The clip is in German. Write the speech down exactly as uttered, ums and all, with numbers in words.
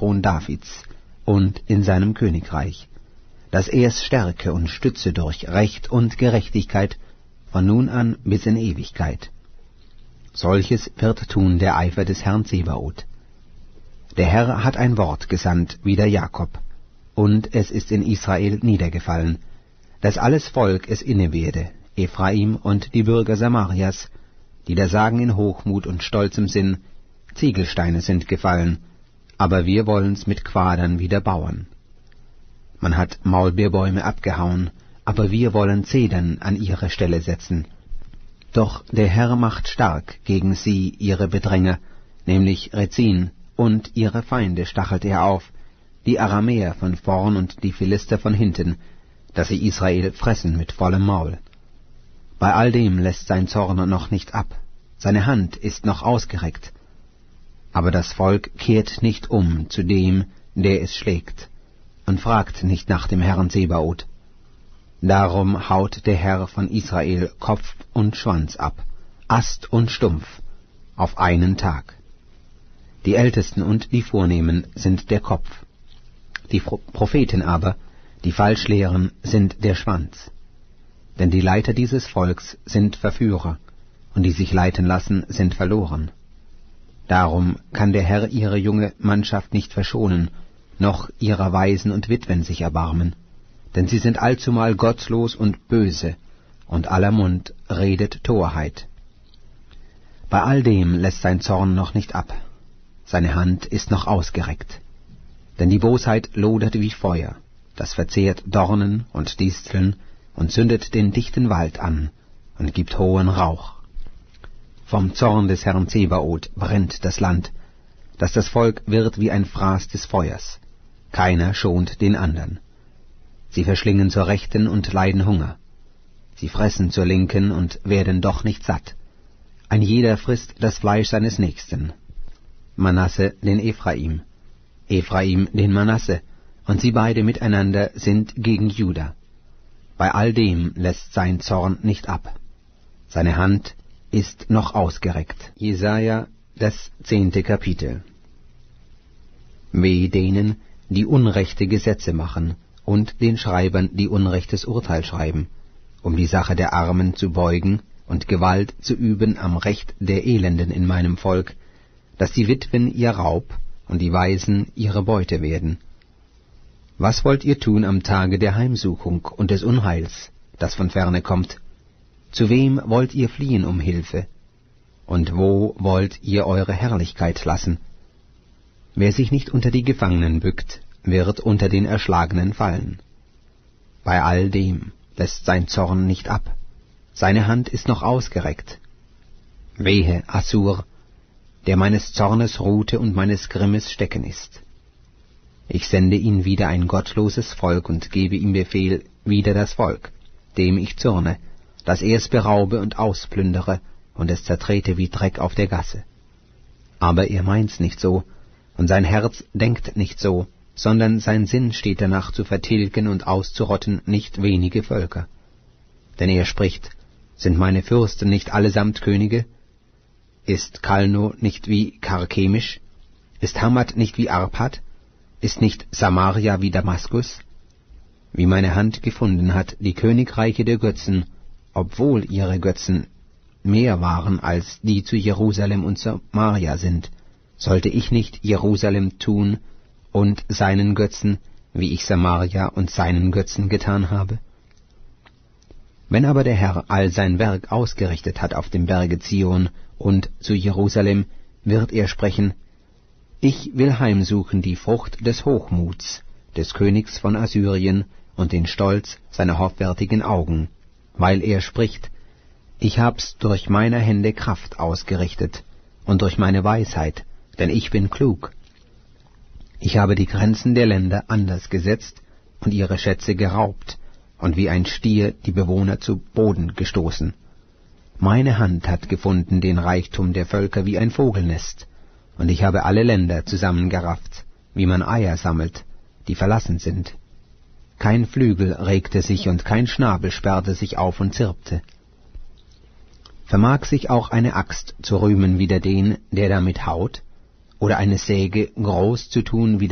Thron Davids und in seinem Königreich, dass er es stärke und stütze durch Recht und Gerechtigkeit von nun an bis in Ewigkeit. Solches wird tun der Eifer des Herrn Zebaoth. Der Herr hat ein Wort gesandt wider Jakob, und es ist in Israel niedergefallen, dass alles Volk es inne werde, Ephraim und die Bürger Samarias, die da sagen in Hochmut und stolzem Sinn, Ziegelsteine sind gefallen, aber wir wollen's mit Quadern wieder bauen. Man hat Maulbeerbäume abgehauen, aber wir wollen Zedern an ihre Stelle setzen. Doch der Herr macht stark gegen sie ihre Bedränger, nämlich Rezin, und ihre Feinde stachelt er auf, die Aramäer von vorn und die Philister von hinten, dass sie Israel fressen mit vollem Maul. Bei all dem lässt sein Zorn noch nicht ab, seine Hand ist noch ausgereckt. Aber das Volk kehrt nicht um zu dem, der es schlägt, und fragt nicht nach dem Herrn Zebaoth. Darum haut der Herr von Israel Kopf und Schwanz ab, Ast und Stumpf, auf einen Tag. Die Ältesten und die Vornehmen sind der Kopf, die Propheten aber, die falsch lehren, sind der Schwanz. Denn die Leiter dieses Volks sind Verführer, und die sich leiten lassen, sind verloren. Darum kann der Herr ihre junge Mannschaft nicht verschonen, noch ihrer Waisen und Witwen sich erbarmen, denn sie sind allzumal gottlos und böse, und aller Mund redet Torheit. Bei all dem lässt sein Zorn noch nicht ab, seine Hand ist noch ausgereckt. Denn die Bosheit lodert wie Feuer, das verzehrt Dornen und Disteln und zündet den dichten Wald an und gibt hohen Rauch. Vom Zorn des Herrn Zebaoth brennt das Land, dass das Volk wird wie ein Fraß des Feuers. Keiner schont den andern. Sie verschlingen zur Rechten und leiden Hunger. Sie fressen zur Linken und werden doch nicht satt. Ein jeder frisst das Fleisch seines Nächsten. Manasse den Ephraim, Ephraim den Manasse, und sie beide miteinander sind gegen Juda. Bei all dem lässt sein Zorn nicht ab. Seine Hand ist noch ausgereckt. Jesaja, das zehnte Kapitel. Weh denen, die unrechte Gesetze machen, und den Schreibern, die unrechtes Urteil schreiben, um die Sache der Armen zu beugen und Gewalt zu üben am Recht der Elenden in meinem Volk, dass die Witwen ihr Raub und die Waisen ihre Beute werden. Was wollt ihr tun am Tage der Heimsuchung und des Unheils, das von ferne kommt? Zu wem wollt ihr fliehen um Hilfe? Und wo wollt ihr eure Herrlichkeit lassen? Wer sich nicht unter die Gefangenen bückt, wird unter den Erschlagenen fallen. Bei all dem lässt sein Zorn nicht ab, seine Hand ist noch ausgereckt. Wehe, Assur, der meines Zornes Rute und meines Grimmes Stecken ist. Ich sende ihn wider ein gottloses Volk und gebe ihm Befehl wider das Volk, dem ich zürne, dass er es beraube und ausplündere und es zertrete wie Dreck auf der Gasse. Aber er meint's nicht so, und sein Herz denkt nicht so, sondern sein Sinn steht danach zu vertilgen und auszurotten nicht wenige Völker. Denn er spricht, sind meine Fürsten nicht allesamt Könige? Ist Kalno nicht wie Karkemisch? Ist Hamad nicht wie Arpad? Ist nicht Samaria wie Damaskus? Wie meine Hand gefunden hat, die Königreiche der Götzen, obwohl ihre Götzen mehr waren als die zu Jerusalem und Samaria sind, sollte ich nicht Jerusalem tun und seinen Götzen, wie ich Samaria und seinen Götzen getan habe? Wenn aber der Herr all sein Werk ausgerichtet hat auf dem Berge Zion und zu Jerusalem, wird er sprechen, ich will heimsuchen die Frucht des Hochmuts, des Königs von Assyrien und den Stolz seiner hoffärtigen Augen, weil er spricht, ich hab's durch meine Hände Kraft ausgerichtet und durch meine Weisheit, denn ich bin klug. Ich habe die Grenzen der Länder anders gesetzt und ihre Schätze geraubt und wie ein Stier die Bewohner zu Boden gestoßen. Meine Hand hat gefunden den Reichtum der Völker wie ein Vogelnest, und ich habe alle Länder zusammengerafft, wie man Eier sammelt, die verlassen sind. Kein Flügel regte sich und kein Schnabel sperrte sich auf und zirpte. Vermag sich auch eine Axt zu rühmen wider den, der damit haut, oder eine Säge groß zu tun wie